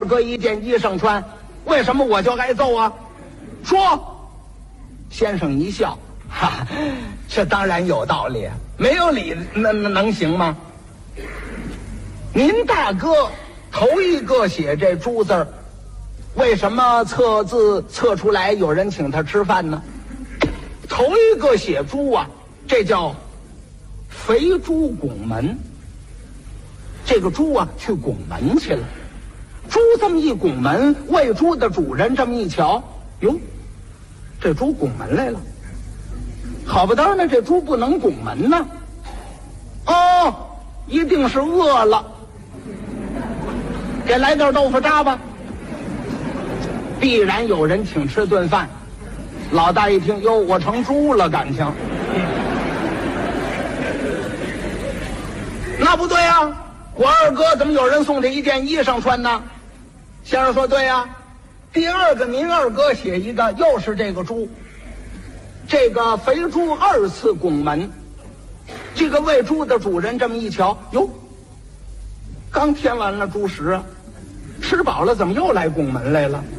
哥一件衣裳穿，为什么我就挨揍啊？说。先生一笑，哈，这当然有道理，没有理能行吗？您大哥头一个写这猪字儿，为什么测字测出来有人请他吃饭呢？头一个写猪啊，这叫肥猪拱门。这个猪啊去拱门去了，猪这么一拱门，喂猪的主人这么一瞧，哟，这猪拱门来了，好不得呢，这猪不能拱门呢。哦，一定是饿了，给来点豆腐渣吧。必然有人请吃顿饭。老大一听，哟，我成猪了，感情。那不对啊，我二哥怎么有人送他一件衣裳穿呢？先生说对啊。第二个，您二哥写一个，又是这个猪，这个肥猪二次拱门。这个喂猪的主人这么一瞧，哟，刚添完了猪食啊，吃饱了怎么又来拱门来了？